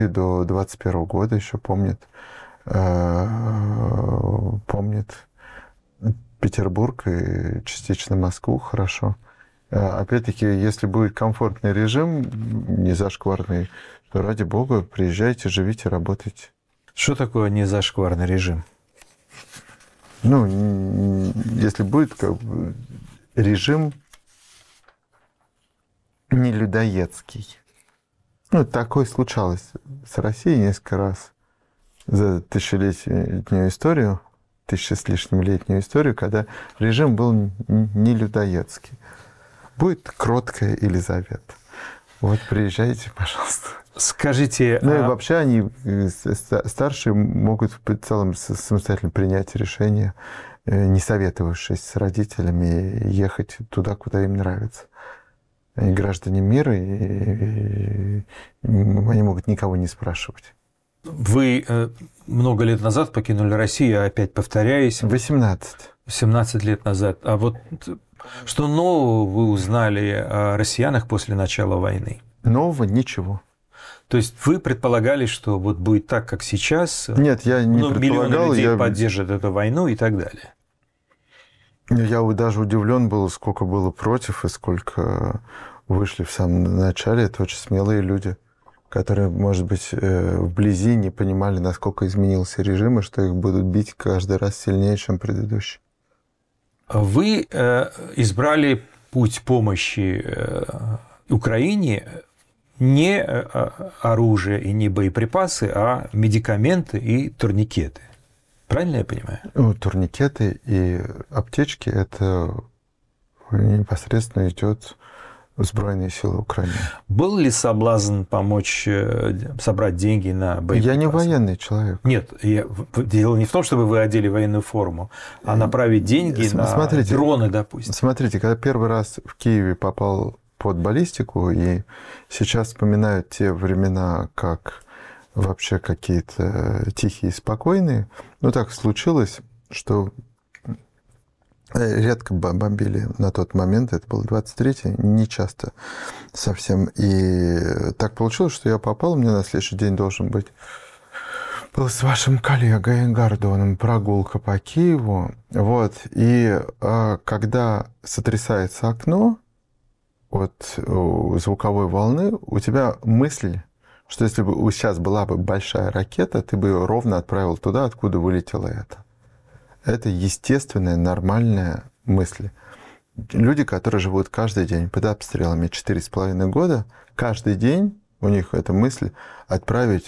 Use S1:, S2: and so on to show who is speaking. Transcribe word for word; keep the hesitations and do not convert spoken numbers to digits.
S1: И до двадцать первого года еще помнит, э, помнит Петербург и частично Москву хорошо. Опять-таки, если будет комфортный режим, не зашкварный, то ради бога, приезжайте, живите, работайте.
S2: Что такое незашкварный режим?
S1: Ну, если будет как бы, режим не людоедский. Ну, такое случалось с Россией несколько раз за тысячелетнюю историю, тысяча с лишним летнюю историю, когда режим был не людоедский. Будет кроткая Елизавета. Вот приезжайте, пожалуйста.
S2: Скажите...
S1: Ну
S2: а...
S1: и вообще они, старшие, могут в целом самостоятельно принять решение, не советовавшись с родителями, ехать туда, куда им нравится. Они граждане мира, и они могут никого не спрашивать.
S2: Вы много лет назад покинули Россию, опять повторяюсь.
S1: восемнадцать.
S2: семнадцать лет назад. А вот что нового вы узнали о россиянах после начала войны?
S1: Нового ничего.
S2: То есть вы предполагали, что вот будет так, как сейчас?
S1: Нет, я не
S2: ну,
S1: предполагал.
S2: Миллионы людей
S1: я...
S2: поддержат эту войну и так далее.
S1: Я даже удивлен был, сколько было против и сколько вышли в самом начале. Это очень смелые люди, которые, может быть, вблизи не понимали, насколько изменился режим, и что их будут бить каждый раз сильнее, чем предыдущий.
S2: Вы избрали путь помощи Украине не оружие и не боеприпасы, а медикаменты и турникеты. Правильно я понимаю?
S1: Ну, турникеты и аптечки – это непосредственно идет в Сбройные силы Украины.
S2: Был ли соблазн помочь собрать деньги на боеприпасы?
S1: Я не военный человек.
S2: Нет, я, дело не в том, чтобы вы одели военную форму, а направить деньги
S1: смотрите,
S2: на дроны, допустим.
S1: Смотрите, когда первый раз в Киеве попал под баллистику, и сейчас вспоминают те времена, как вообще какие-то тихие и спокойные, ну так случилось, что редко бомбили на тот момент, это был двадцать третий, не часто совсем. И так получилось, что я попал, у меня на следующий день должен быть был с вашим коллегой Гордоном прогулка по Киеву. Вот. И а, когда сотрясается окно от звуковой волны, у тебя мысль, что если бы сейчас была бы большая ракета, ты бы ее ровно отправил туда, откуда вылетело это. Это естественная, нормальная мысль. Люди, которые живут каждый день под обстрелами четыре с половиной года, каждый день у них эта мысль отправить